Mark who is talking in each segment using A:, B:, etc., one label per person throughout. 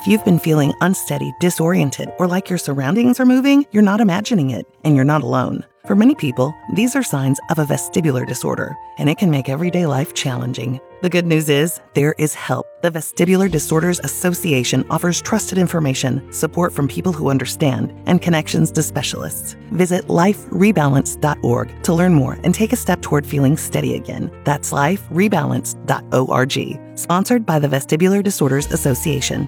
A: If you've been feeling unsteady, disoriented, or like your surroundings are moving, you're not imagining it, and you're not alone. For many people, these are signs of a vestibular disorder, and it can make everyday life challenging. The good news is, there is help. The Vestibular Disorders Association offers trusted information, support from people who understand, and connections to specialists. Visit liferebalance.org to learn more and take a step toward feeling steady again. That's liferebalance.org. Sponsored by the Vestibular Disorders Association.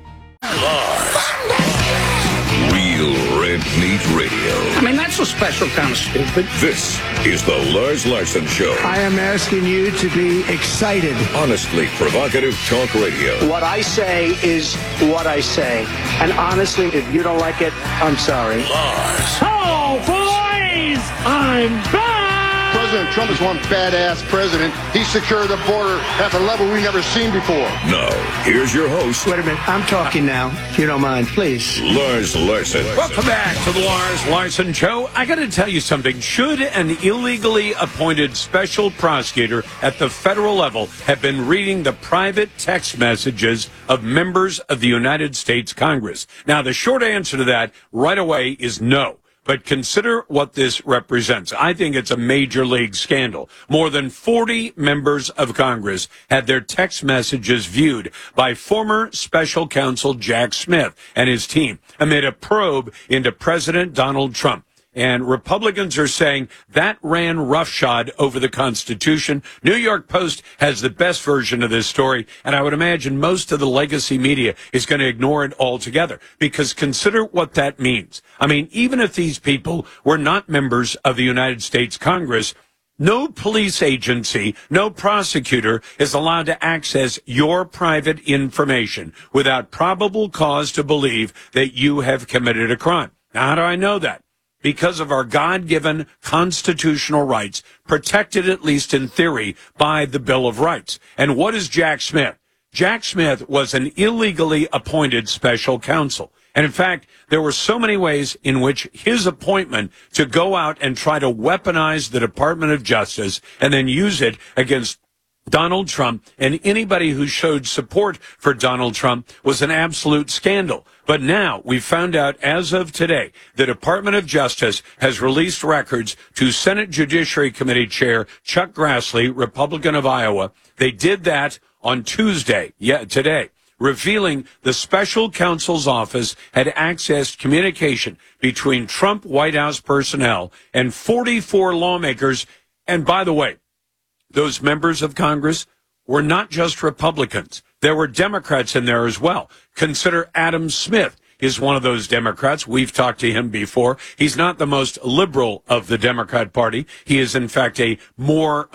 B: Real Red Meat Radio.
C: I mean, that's a special kind of stupid.
B: This is the Lars Larson Show.
D: I am asking you to be excited.
B: Honestly provocative talk radio.
E: What I say is what I say. And honestly, if you don't like it, I'm sorry.
B: Lars.
F: Oh, boys! I'm back!
G: President Trump is one badass president. He secured the border at a level we've never seen before.
B: Now, here's your host,
D: Wait a minute, I'm talking now, if you don't mind, please.
B: Lars Larson.
C: Welcome back to the Lars Larson Show. I got to tell you something. Should an illegally appointed special prosecutor at the federal level have been reading the private text messages of members of the United States Congress? Now, the short answer to that right away is no. But consider what this represents. I think it's a major league scandal. More than 40 members of Congress had their text messages viewed by former special counsel Jack Smith and his team amid a probe into President Donald Trump. And Republicans are saying that ran roughshod over the Constitution. New York Post has the best version of this story, and I would imagine most of the legacy media is going to ignore it altogether, because consider what that means. I mean, even if these people were not members of the United States Congress, no police agency, no prosecutor is allowed to access your private information without probable cause to believe that you have committed a crime. Now, how do I know that? Because of our God-given constitutional rights, protected at least in theory by the Bill of Rights. And what is Jack Smith? Jack Smith was an illegally appointed special counsel. And in fact, there were so many ways in which his appointment to go out and try to weaponize the Department of Justice and then use it against Donald Trump and anybody who showed support for Donald Trump was an absolute scandal. But now we found out as of today, the Department of Justice has released records to Senate Judiciary Committee Chair Chuck Grassley, Republican of Iowa. They did that on Tuesday, today, revealing the special counsel's office had accessed communication between Trump White House personnel and 44 lawmakers. And by the way, those members of Congress were not just Republicans. There were Democrats in there as well. Consider Adam Smith is one of those Democrats. We've talked to him before. He's not the most liberal of the Democrat Party. He is, in fact, a more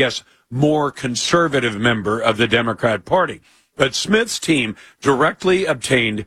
C: conservative member of the Democrat Party. But Smith's team directly obtained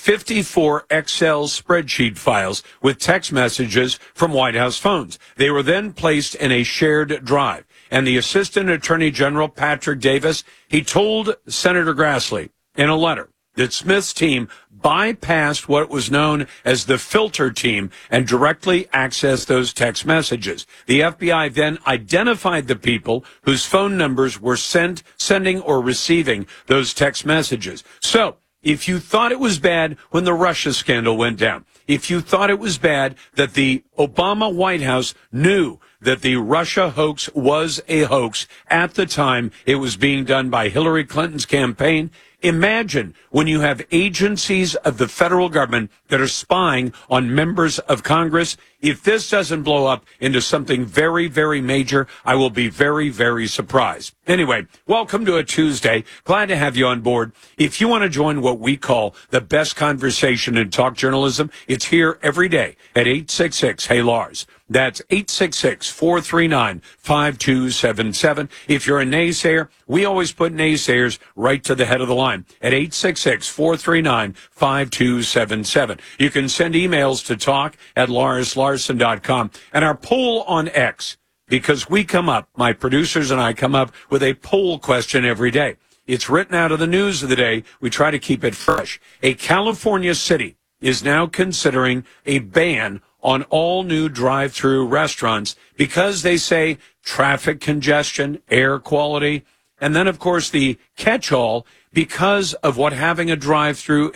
C: 54 Excel spreadsheet files with text messages from White House phones. They were then placed in a shared drive. And the Assistant Attorney General, Patrick Davis, he told Senator Grassley in a letter that Smith's team bypassed what was known as the filter team and directly accessed those text messages. The FBI then identified the people whose phone numbers were sending or receiving those text messages. So, if you thought it was bad when the Russia scandal went down, if you thought it was bad that the Obama White House knew that the Russia hoax was a hoax at the time it was being done by Hillary Clinton's campaign, imagine when you have agencies of the federal government that are spying on members of Congress. If this doesn't blow up into something very, very major, I will be very, very surprised. Anyway, welcome to a Tuesday. Glad to have you on board. If you want to join what we call the best conversation in talk journalism, it's here every day at 866-HEY-LARS. That's 866-439-5277. If you're a naysayer, we always put naysayers right to the head of the line at 866-439-5277. You can send emails to talk@LarsLarson.com. And our poll on X, because we come up, my producers and I come up with a poll question every day. It's written out of the news of the day. We try to keep it fresh. A California city is now considering a ban on all new drive-through restaurants because they say traffic congestion, air quality, and then, of course, the catch-all because of what having a drive-through